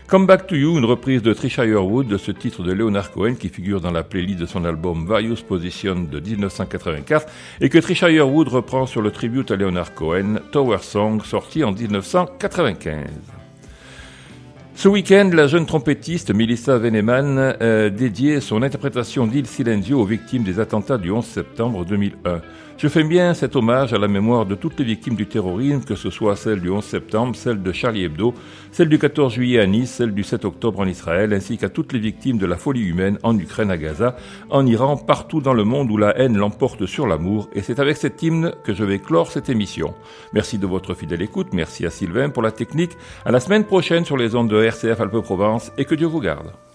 Come Back to You, une reprise de Trisha Yearwood de ce titre de Leonard Cohen qui figure dans la playlist de son album Various Positions de 1984 et que Trisha Yearwood reprend sur le tribute à Leonard Cohen, Tower Song, sorti en 1995. Ce week-end, la jeune trompettiste Melissa Venneman dédiait son interprétation d'Il Silenzio aux victimes des attentats du 11 septembre 2001. Je fais bien cet hommage à la mémoire de toutes les victimes du terrorisme, que ce soit celle du 11 septembre, celle de Charlie Hebdo, celle du 14 juillet à Nice, celle du 7 octobre en Israël, ainsi qu'à toutes les victimes de la folie humaine en Ukraine, à Gaza, en Iran, partout dans le monde où la haine l'emporte sur l'amour. Et c'est avec cet hymne que je vais clore cette émission. Merci de votre fidèle écoute, merci à Sylvain pour la technique. À la semaine prochaine sur les ondes de RCF Alpes-Provence et que Dieu vous garde.